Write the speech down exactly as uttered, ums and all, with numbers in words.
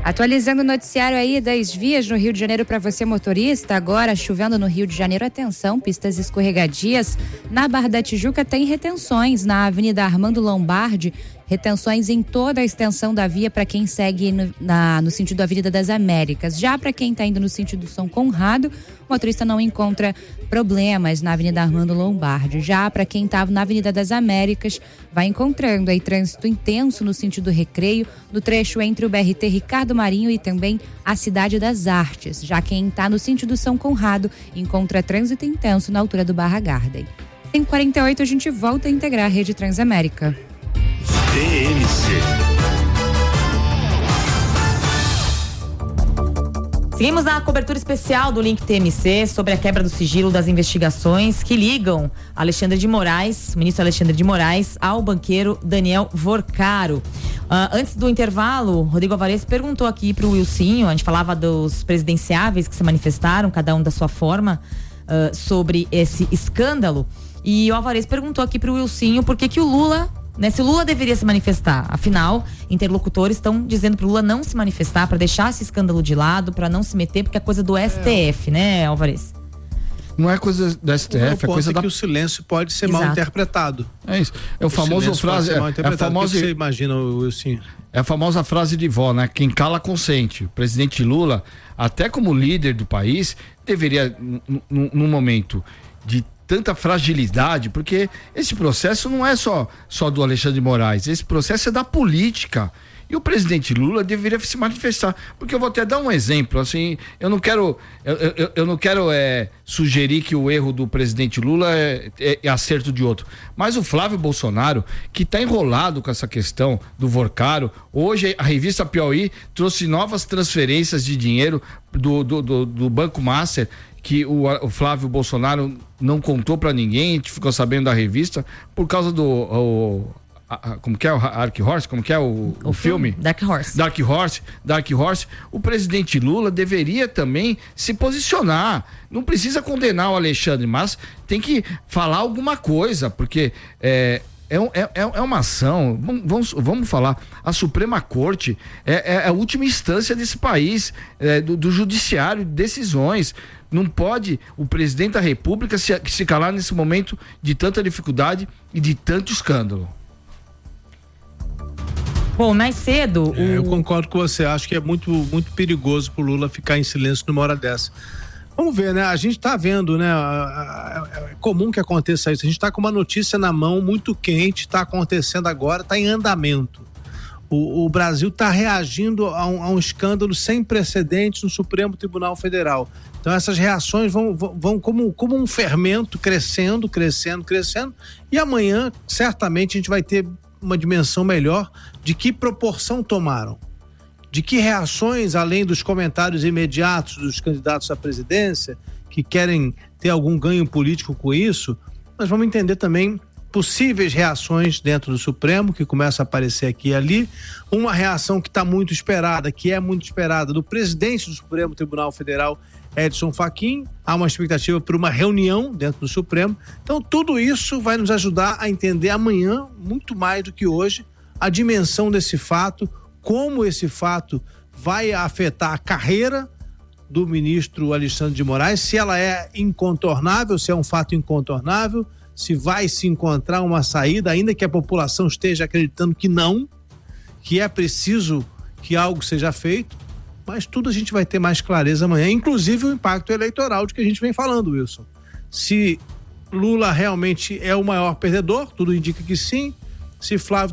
Atualizando o noticiário aí das vias no Rio de Janeiro para você motorista, agora chovendo no Rio de Janeiro, atenção, pistas escorregadias. Na Barra da Tijuca tem retenções na Avenida Armando Lombardi, retenções em toda a extensão da via para quem segue no, na, no sentido da Avenida das Américas. Já para quem está indo no sentido São Conrado, o motorista não encontra problemas na Avenida Armando Lombardi. Já para quem estava na Avenida das Américas, vai encontrando aí trânsito intenso no sentido Recreio, no trecho entre o B R T Ricardo Marinho e também a Cidade das Artes. Já quem está no sentido São Conrado encontra trânsito intenso na altura do Barra Garden. cinco e quarenta e oito, a gente volta a integrar a rede Transamérica. T M C. Seguimos na cobertura especial do Link T M C sobre a quebra do sigilo das investigações que ligam Alexandre de Moraes, o ministro Alexandre de Moraes, ao banqueiro Daniel Vorcaro. Uh, antes do intervalo, Rodrigo Alvarez perguntou aqui para o Wilsinho, a gente falava dos presidenciáveis que se manifestaram, cada um da sua forma, uh, sobre esse escândalo. E o Alvarez perguntou aqui para o Wilsinho por que que o Lula... Né, se o Lula deveria se manifestar, afinal, interlocutores estão dizendo pro Lula não se manifestar, para deixar esse escândalo de lado, para não se meter, porque é coisa do S T F, é. né, Alvarez? Não é coisa do S T F, é coisa é da... que o silêncio pode ser Exato. mal interpretado. É isso. É o, o famoso frase, é, é a famosa, que você imagina, Wilson? É a famosa frase de vó, né? Quem cala consente. O presidente Lula, até como líder do país, deveria, num momento de tanta fragilidade, porque esse processo não é só, só do Alexandre de Moraes, esse processo é da política. E o presidente Lula deveria se manifestar, porque eu vou até dar um exemplo, assim, eu não quero, eu, eu, eu não quero é, sugerir que o erro do presidente Lula é, é, é acerto de outro, mas o Flávio Bolsonaro, que está enrolado com essa questão do Vorcaro, hoje a revista Piauí trouxe novas transferências de dinheiro do, do, do, do Banco Master, que o, o Flávio Bolsonaro não contou para ninguém, a gente ficou sabendo da revista, por causa do... O, a, a, como que é o Dark Horse? Como que é o, o, o filme? Dark Horse. Dark Horse. Dark Horse. O presidente Lula deveria também se posicionar. Não precisa condenar o Alexandre, mas tem que falar alguma coisa, porque... É, É, é, é uma ação, vamos, vamos falar, a Suprema Corte é, é a última instância desse país, é, do, do judiciário, de decisões. Não pode o presidente da República se, se calar nesse momento de tanta dificuldade e de tanto escândalo. Bom, mais cedo... É, o... Eu concordo com você, acho que é muito, muito perigoso pro Lula ficar em silêncio numa hora dessa. Vamos ver, né? A gente tá vendo, né? É comum que aconteça isso. A gente tá com uma notícia na mão muito quente, tá acontecendo agora, tá em andamento. O, o Brasil tá reagindo a um, a um escândalo sem precedentes no Supremo Tribunal Federal. Então essas reações vão, vão, vão como, como um fermento crescendo, crescendo, crescendo. E amanhã, certamente, a gente vai ter uma dimensão melhor de que proporção tomaram. De que reações, além dos comentários imediatos dos candidatos à presidência, que querem ter algum ganho político com isso, nós vamos entender também possíveis reações dentro do Supremo, que começa a aparecer aqui e ali. Uma reação que está muito esperada, que é muito esperada, do presidente do Supremo Tribunal Federal, Edson Fachin. Há uma expectativa por uma reunião dentro do Supremo. Então, tudo isso vai nos ajudar a entender amanhã, muito mais do que hoje, a dimensão desse fato, como esse fato vai afetar a carreira do ministro Alexandre de Moraes, se ela é incontornável, se é um fato incontornável, se vai se encontrar uma saída, ainda que a população esteja acreditando que não, que é preciso que algo seja feito, mas tudo a gente vai ter mais clareza amanhã, inclusive o impacto eleitoral de que a gente vem falando, Wilson. Se Lula realmente é o maior perdedor, tudo indica que sim. Se Flávio